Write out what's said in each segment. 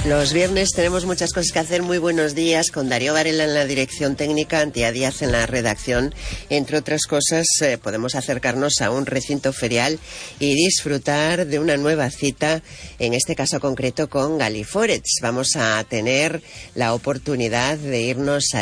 Los viernes tenemos muchas cosas que hacer. Muy buenos días, con Darío Varela en la dirección técnica, Antía Díaz en la redacción. Entre otras cosas, podemos acercarnos a un recinto ferial y disfrutar de una nueva cita, en este caso concreto con Galiforets. Vamos a tener la oportunidad de irnos a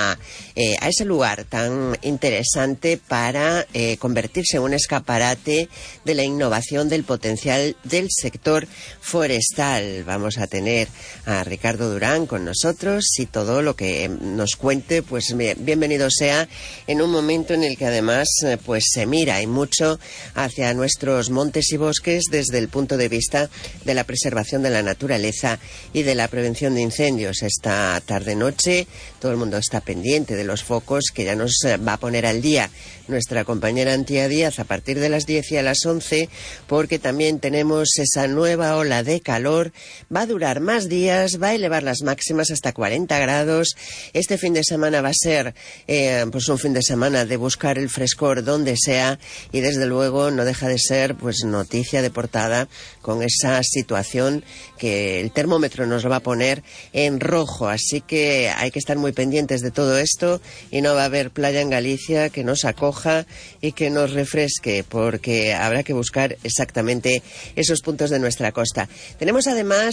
ese lugar tan interesante para convertirse en un escaparate de la innovación, del potencial del sector forestal. Vamos a tener a Ricardo Durán con nosotros y todo lo que nos cuente, pues bienvenido sea, en un momento en el que además pues se mira y mucho hacia nuestros montes y bosques desde el punto de vista de la preservación de la naturaleza y de la prevención de incendios. Esta tarde-noche todo el mundo está pendiente de los focos que ya nos va a poner al día nuestra compañera Antía Díaz a partir de las 10 y a las 11, porque también tenemos esa nueva ola de calor. Va a durar más días, va a elevar las máximas hasta 40 grados. Este fin de semana va a ser pues un fin de semana de buscar el frescor donde sea, y desde luego no deja de ser pues noticia de portada con esa situación que el termómetro nos lo va a poner en rojo. Así que hay que estar muy pendientes de todo esto, y no va a haber playa en Galicia que nos acoja y que nos refresque, porque habrá que buscar exactamente esos puntos de nuestra costa. Tenemos además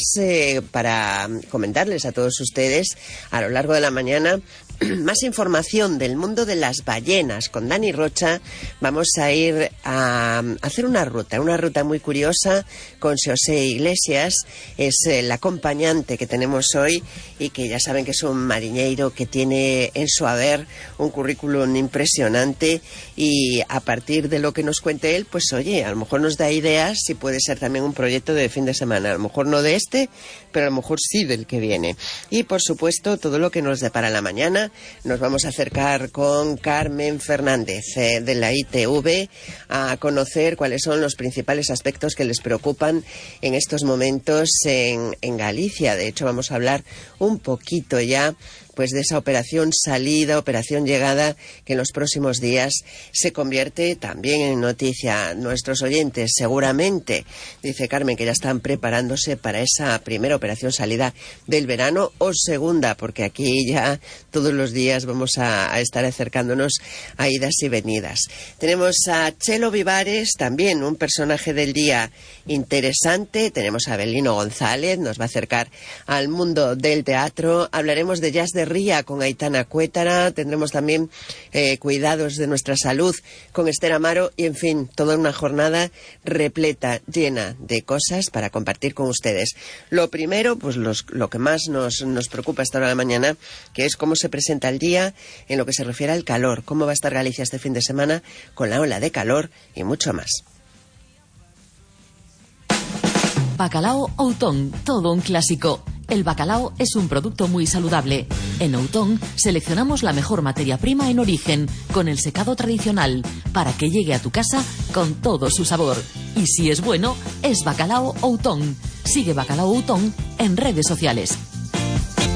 para comentarles a todos ustedes a lo largo de la mañana más información del mundo de las ballenas. Con Dani Rocha vamos a ir a hacer una ruta muy curiosa con José Iglesias. Es el acompañante que tenemos hoy, y que ya saben que es un mariñeiro que tiene en su haber un currículum impresionante, y a partir de lo que nos cuente él, pues oye, a lo mejor nos da ideas si puede ser también un proyecto de fin de semana, a lo mejor no de este, pero a lo mejor sí del que viene. Y por supuesto todo lo que nos depara la mañana. Nos vamos a acercar con Carmen Fernández de la ITV a conocer cuáles son los principales aspectos que les preocupan en estos momentos en Galicia. De hecho, vamos a hablar un poquito ya pues de esa operación salida, operación llegada, que en los próximos días se convierte también en noticia. Nuestros oyentes seguramente, dice Carmen, que ya están preparándose para esa primera operación salida del verano, o segunda, porque aquí ya todos los días vamos a estar acercándonos a idas y venidas. Tenemos a Chelo Vivares, también un personaje del día interesante. Tenemos a Abelino González, nos va a acercar al mundo del teatro. Hablaremos de jazz de Ría con Aitana Cuétara. Tendremos también cuidados de nuestra salud con Esther Amaro, y en fin, toda una jornada repleta, llena de cosas para compartir con ustedes. Lo primero, pues lo que más nos preocupa esta hora de la mañana, que es cómo se presenta el día en lo que se refiere al calor, cómo va a estar Galicia este fin de semana con la ola de calor y mucho más. Bacalao Outón, todo un clásico. El bacalao es un producto muy saludable. En Outón seleccionamos la mejor materia prima en origen, con el secado tradicional, para que llegue a tu casa con todo su sabor. Y si es bueno, es Bacalao Outón. Sigue Bacalao Outón en redes sociales.